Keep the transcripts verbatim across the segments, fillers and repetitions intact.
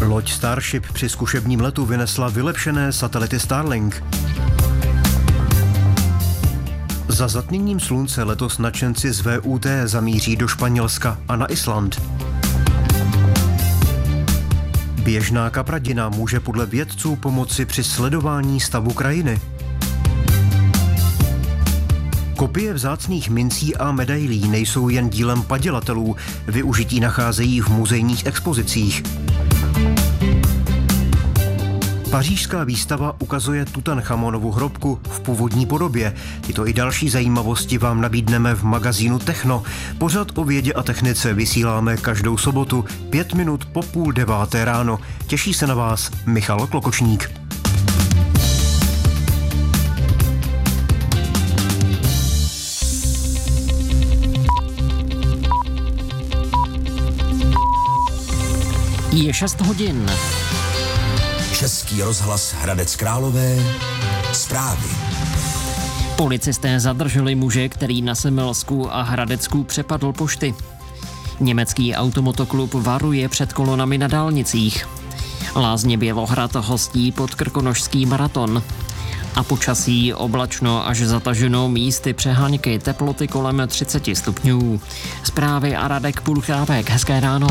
Loď Starship při zkušebním letu vynesla vylepšené satelity Starlink. Za zatměním slunce letos nadšenci z V U T zamíří do Španělska a na Island. Běžná kapradina může podle vědců pomoci při sledování stavu krajiny. Kopie vzácných mincí a medailí nejsou jen dílem padělatelů, využití nacházejí v muzejních expozicích. Pařížská výstava ukazuje Tutanchamonovu hrobku v původní podobě. Tyto i další zajímavosti vám nabídneme v magazínu Techno. Pořad o vědě a technice vysíláme každou sobotu pět minut po půl deváté ráno. Těší se na vás Michal Klokočník. Je šest hodin. Český rozhlas Hradec Králové. Zprávy. Policisté zadrželi muže, který na Semilsku a Hradecku přepadl pošty. Německý automotoklub varuje před kolonami na dálnicích. Lázně Bělohrad hostí podkrkonošský maraton. A počasí oblačno až zataženo, místy přeháňky, teploty kolem třicet stupňů. Zprávy a Radek Půlchávek. Hezké ráno.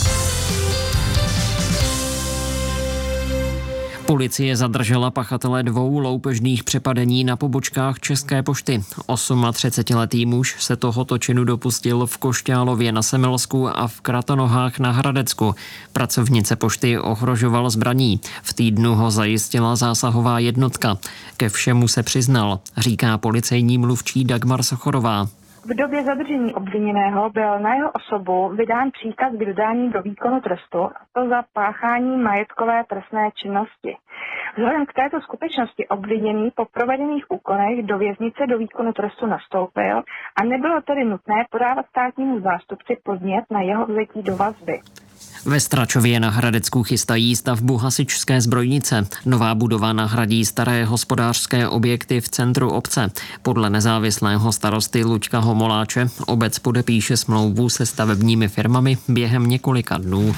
Policie zadržela pachatele dvou loupežných přepadení na pobočkách České pošty. třicetiosmiletý muž se tohoto činu dopustil v Košťálově na Semilsku a v Kratonohách na Hradecku. Pracovnice pošty ohrožoval zbraní. V týdnu ho zajistila zásahová jednotka. Ke všemu se přiznal, říká policejní mluvčí Dagmar Sochorová. V době zadržení obviněného byl na jeho osobu vydán příkaz k dodání do výkonu trestu, a to za páchání majetkové trestné činnosti. Vzhledem k této skutečnosti obviněný po provedených úkonech do věznice do výkonu trestu nastoupil a nebylo tedy nutné podávat státnímu zástupci podnět na jeho vzetí do vazby. Ve Stračově na Hradecku chystají stavbu hasičské zbrojnice. Nová budova nahradí staré hospodářské objekty v centru obce. Podle nezávislého starosty Luďka Homoláče obec podepíše smlouvu se stavebními firmami během několika dnů.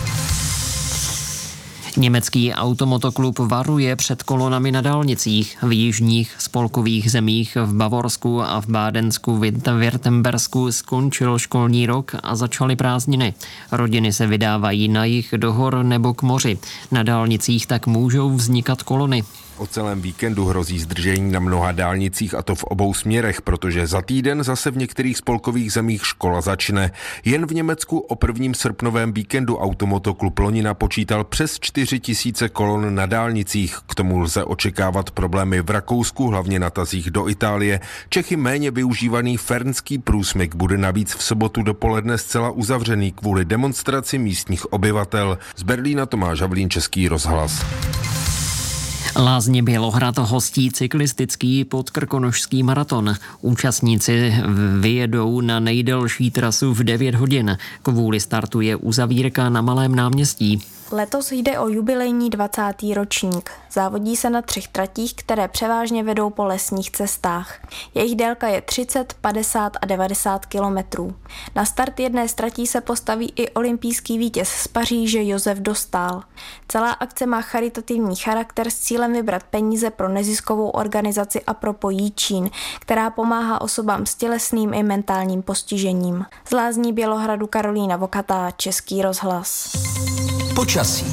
Německý automotoklub varuje před kolonami na dálnicích. V jižních spolkových zemích v Bavorsku a v Bádensku, Württembersku skončil školní rok a začaly prázdniny. Rodiny se vydávají na jih do hor nebo k moři. Na dálnicích tak můžou vznikat kolony. Po celém víkendu hrozí zdržení na mnoha dálnicích, a to v obou směrech, protože za týden zase v některých spolkových zemích škola začne. Jen v Německu o prvním srpnovém víkendu automotoklub loni napočítal přes čtyři tisíce kolon na dálnicích. K tomu lze očekávat problémy v Rakousku, hlavně na tazích do Itálie. Čechy méně využívaný Fernský průsmyk bude navíc v sobotu dopoledne zcela uzavřený kvůli demonstraci místních obyvatel. Z Berlína Tomáš Havlín, Český rozhlas. Lázně Bělohrad hostí cyklistický podkrkonošský maraton. Účastníci vyjedou na nejdelší trasu v devět hodin. Kvůli startu je uzavírka na Malém náměstí. Letos jde o jubilejní dvacátý ročník. Závodí se na třech tratích, které převážně vedou po lesních cestách. Jejich délka je třicet, padesát a devadesát kilometrů. Na start jedné z tratí se postaví i olympijský vítěz z Paříže Josef Dostál. Celá akce má charitativní charakter s cílem vybrat peníze pro neziskovou organizaci Apropo Jíčín, která pomáhá osobám s tělesným i mentálním postižením. Z Lázní Bělohradu Karolína Vokatá, Český rozhlas. Počasí.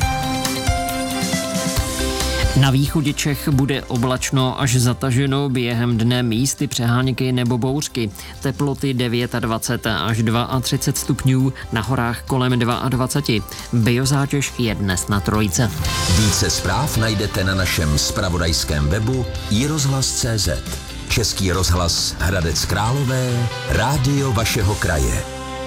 Na východě Čech bude oblačno až zataženo, během dne místy přeháňky nebo bouřky. Teploty dvacet devět až třicet dva stupňů, na horách kolem dvacet dva. Biozátěž je dnes na trojce. Více zpráv najdete na našem zpravodajském webu i rozhlas tečka cé zet. Český rozhlas Hradec Králové, rádio vašeho kraje.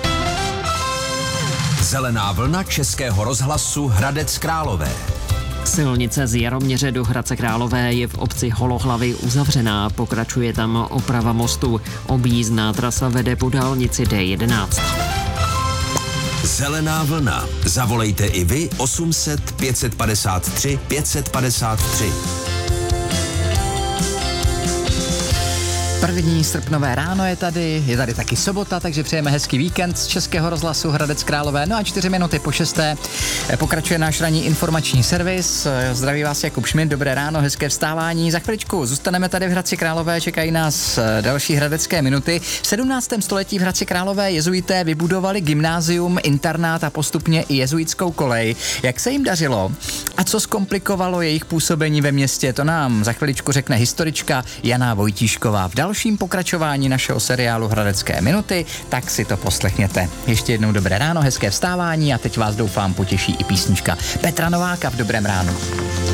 Zelená vlna Českého rozhlasu Hradec Králové. Silnice z Jaroměře do Hradce Králové je v obci Holohlavy uzavřená, pokračuje tam oprava mostu. Objízdná trasa vede po dálnici D jedenáct. Zelená vlna. Zavolejte i vy osm set pět padesát tři pět padesát tři. První srpnové ráno je tady, je tady taky sobota, takže přejeme hezký víkend z Českého rozhlasu Hradec Králové. No a čtyři minuty po šesté pokračuje náš ranní informační servis. Zdraví vás Jakub Šmit, dobré ráno, hezké vstávání. Za chviličku zůstaneme tady v Hradci Králové, čekají nás další hradecké minuty. V sedmnáctém století v Hradci Králové jezuité vybudovali gymnázium, internát a postupně i jezuitskou kolej. Jak se jim dařilo a co zkomplikovalo jejich působení ve městě, to nám za chviličku řekne historička Jana Vojtíšková. V dalším pokračování našeho seriálu Hradecké minuty, tak si to poslechněte. Ještě jednou dobré ráno, hezké vstávání a teď vás doufám potěší i písnička Petra Nováka v Dobrém ránu.